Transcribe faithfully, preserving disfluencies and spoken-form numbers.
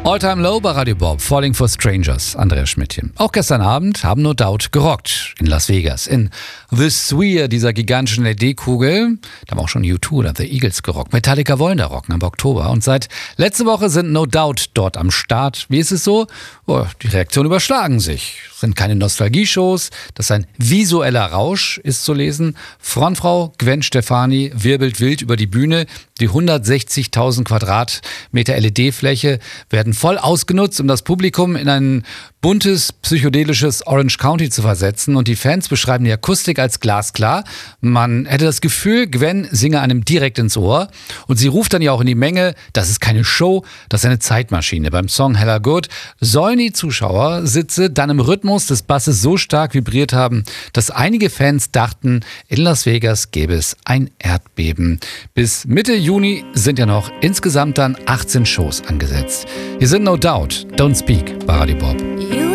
All Time Low bei Radio Bob, Falling for Strangers, Andreas Schmidtchen. Auch gestern Abend haben No Doubt gerockt in Las Vegas. In The Sphere, dieser gigantischen L E D-Kugel, da haben auch schon U zwei oder The Eagles gerockt. Metallica wollen da rocken im Oktober. Und seit letzter Woche sind No Doubt dort am Start. Wie ist es so? Oh, die Reaktionen überschlagen sich. Es sind keine Nostalgie-Shows, das ist ein visueller Rausch, ist zu lesen. Frontfrau Gwen Stefani wirbelt wild über die Bühne. Die hundertsechzigtausend Quadratmeter L E D-Fläche werden voll ausgenutzt, um das Publikum in ein buntes, psychedelisches Orange County zu versetzen. Und die Fans beschreiben die Akustik als glasklar. Man hätte das Gefühl, Gwen singe einem direkt ins Ohr. Und sie ruft dann ja auch in die Menge, das ist keine Show, das ist eine Zeitmaschine. Beim Song Hella Good sollen die Zuschauersitze dann im Rhythmus des Basses so stark vibriert haben, dass einige Fans dachten, in Las Vegas gäbe es ein Erdbeben. Bis Mitte Juni sind ja noch insgesamt dann achtzehn Shows angesetzt. Hier sind No Doubt, Don't Speak bei Radio Bob. You